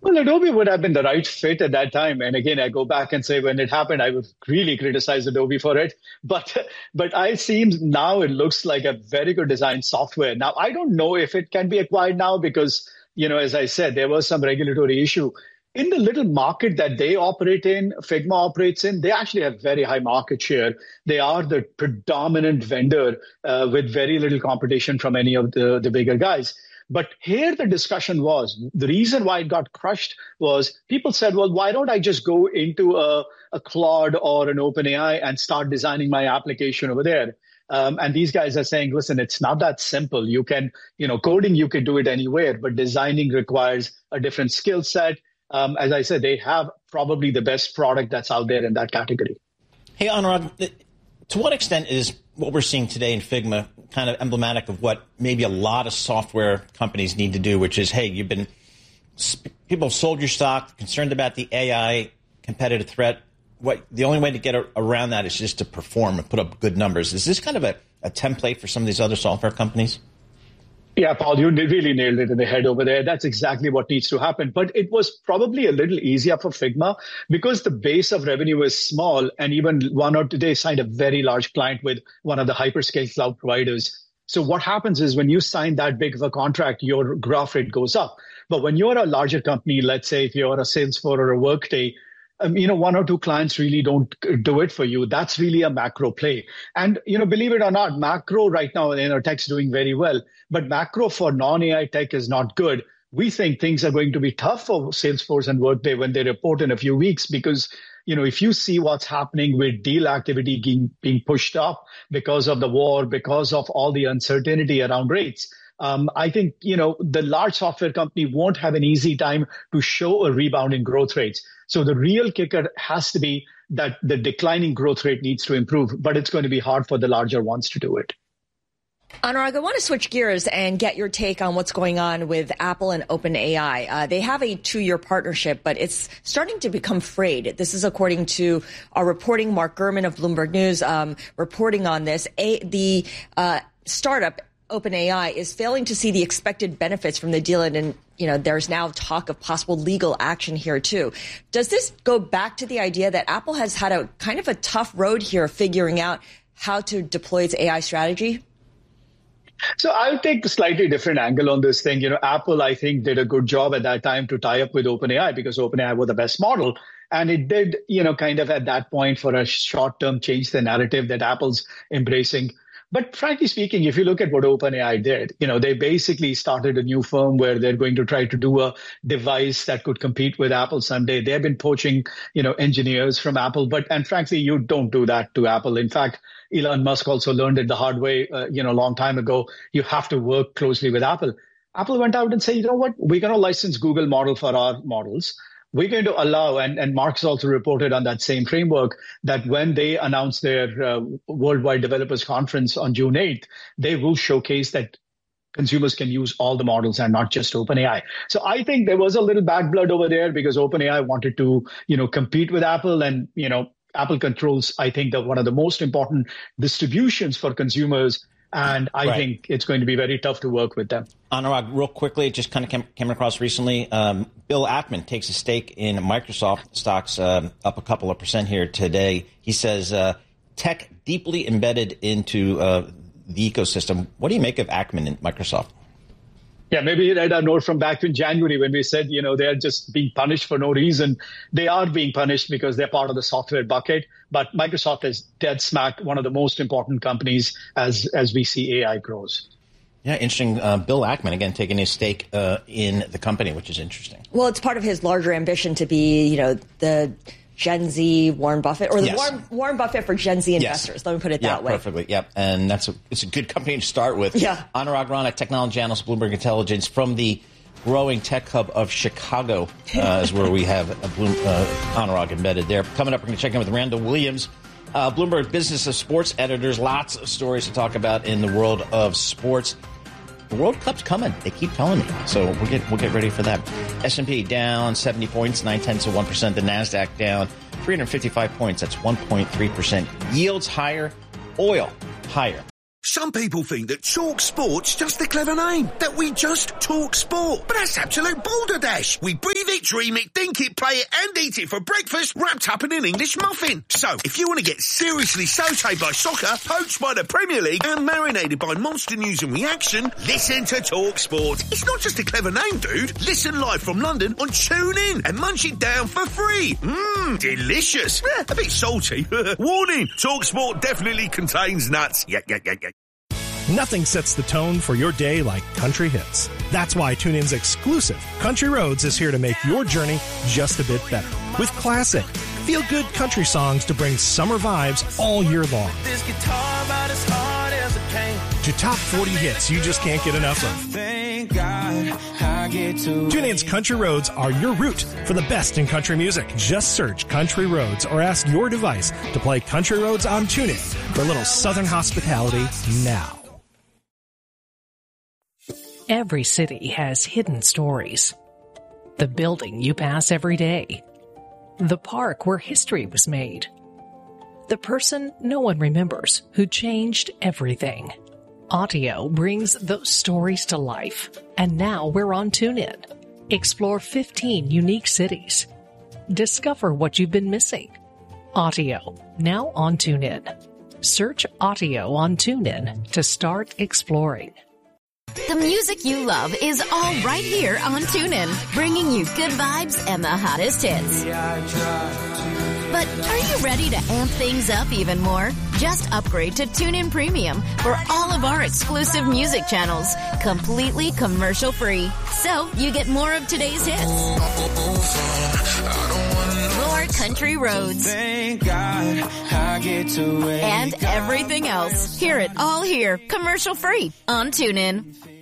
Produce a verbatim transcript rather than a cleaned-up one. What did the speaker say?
Well, Adobe would have been the right fit at that time. And again, I go back and say when it happened, I would really criticize Adobe for it. But but I seems now it looks like a very good design software. Now, I don't know if it can be acquired now because, you know, as I said, there was some regulatory issue. In the little market that they operate in, Figma operates in, they actually have very high market share. They are the predominant vendor uh, with very little competition from any of the, the bigger guys. But here the discussion was, the reason why it got crushed was people said, well, why don't I just go into a, a Claude or an OpenAI and start designing my application over there? Um, and these guys are saying, listen, it's not that simple. You can, you know, coding, you can do it anywhere, but designing requires a different skill set. Um, as I said, they have probably the best product that's out there in that category. Hey, Anurag, to what extent is what we're seeing today in Figma kind of emblematic of what maybe a lot of software companies need to do, which is, hey, you've been, people have sold your stock, concerned about the A I competitive threat. What the only way to get around that is just to perform and put up good numbers. Is this kind of a, a template for some of these other software companies? Yeah, Paul, you really nailed it in the head over there. That's exactly what needs to happen. But it was probably a little easier for Figma because the base of revenue is small. And even one or two, they signed a very large client with one of the hyperscale cloud providers. So what happens is when you sign that big of a contract, your growth rate goes up. But when you're a larger company, let's say if you're a Salesforce or a Workday, Um, you know, one or two clients really don't do it for you. That's really a macro play. And, you know, believe it or not, macro right now, you know, tech's doing very well. But macro for non-A I tech is not good. We think things are going to be tough for Salesforce and Workday when they report in a few weeks because, you know, if you see what's happening with deal activity being, being pushed up because of the war, because of all the uncertainty around rates, Um, I think, you know, the large software company won't have an easy time to show a rebound in growth rates. So the real kicker has to be that the declining growth rate needs to improve, but it's going to be hard for the larger ones to do it. Anurag, I want to switch gears and get your take on what's going on with Apple and OpenAI. Uh, they have a two-year partnership, but it's starting to become frayed. This is according to our reporting, Mark Gurman of Bloomberg News, um, reporting on this. A, the uh, startup OpenAI is failing to see the expected benefits from the deal, and, and you know there's now talk of possible legal action here too. Does this go back to the idea that Apple has had a kind of a tough road here figuring out how to deploy its A I strategy? So I'll take a slightly different angle on this thing. You know, Apple, I think, did a good job at that time to tie up with OpenAI because OpenAI was the best model. And it did, you know, kind of at that point for a short term change the narrative that Apple's embracing. But frankly speaking, if you look at what OpenAI did, you know, they basically started a new firm where they're going to try to do a device that could compete with Apple someday. They've been poaching, you know, engineers from Apple. But and frankly, you don't do that to Apple. In fact, Elon Musk also learned it the hard way, uh, you know, a long time ago. You have to work closely with Apple. Apple went out and said, you know what, we're going to license Google model for our models. We're going to allow, and, and Mark's also reported on that same framework, that when they announce their uh, Worldwide Developers Conference on June eighth, they will showcase that consumers can use all the models and not just OpenAI. So I think there was a little bad blood over there because OpenAI wanted to, you know, compete with Apple, and, you know, Apple controls, I think, the, one of the most important distributions for consumers. And I right. think it's going to be very tough to work with them. Anurag, real quickly, it just kind of came, came across recently. Um, Bill Ackman takes a stake in Microsoft. Stocks um, up a couple of percent here today. He says uh, tech deeply embedded into uh, the ecosystem. What do you make of Ackman and Microsoft? Yeah, maybe you read a note from back in January when we said, you know, they're just being punished for no reason. They are being punished because they're part of the software bucket. But Microsoft is dead smack one of the most important companies as as we see A I grows. Yeah, interesting. Uh, Bill Ackman, again, taking his stake uh, in the company, which is interesting. Well, it's part of his larger ambition to be, you know, the Gen Z Warren Buffett, or the yes. Warren, Warren Buffett for Gen Z investors. Yes. Let me put it yeah, that way. Perfectly. Yep. And that's a, it's a good company to start with. Yeah. Anurag Rana, technology analyst, Bloomberg Intelligence, from the growing tech hub of Chicago uh, is where we have a Bloom, uh, Anurag embedded there. Coming up, we're going to check in with Randall Williams, uh, Bloomberg Business of Sports editors. Lots of stories to talk about in the world of sports. The World Cup's coming. They keep telling me. So we'll get we'll get ready for that. S and P down seventy points, nine tenths of one percent. The NASDAQ down three hundred fifty-five points. That's one point three percent. Yields higher. Oil higher. Some people think that Talk Sport's just a clever name, that we just talk sport. But that's absolute balderdash. We breathe it, dream it, think it, play it, and eat it for breakfast, wrapped up in an English muffin. So, if you want to get seriously sautéed by soccer, poached by the Premier League, and marinated by monster news and reaction, listen to Talk Sport. It's not just a clever name, dude. Listen live from London on TuneIn and munch it down for free. Mmm, delicious. Eh, a bit salty. Warning, Talk Sport definitely contains nuts. Yeah, yeah, yeah, yeah. Nothing sets the tone for your day like country hits. That's why TuneIn's exclusive Country Roads is here to make your journey just a bit better. With classic, feel-good country songs to bring summer vibes all year long. This guitar about as hard as it can. To top forty hits you just can't get enough of. Thank God I get to TuneIn's Country Roads are your route for the best in country music. Just search Country Roads or ask your device to play Country Roads on TuneIn for a little Southern hospitality now. Every city has hidden stories. The building you pass every day. The park where history was made. The person no one remembers who changed everything. Audio brings those stories to life. And now we're on TuneIn. Explore fifteen unique cities. Discover what you've been missing. Audio, now on TuneIn. Search Audio on TuneIn to start exploring. The music you love is all right here on TuneIn, bringing you good vibes and the hottest hits. But are you ready to amp things up even more? Just upgrade to TuneIn Premium for all of our exclusive music channels, completely commercial-free. So you get more of today's hits. More country roads. Thank God I get to and everything else. Hear it all here, commercial-free on TuneIn.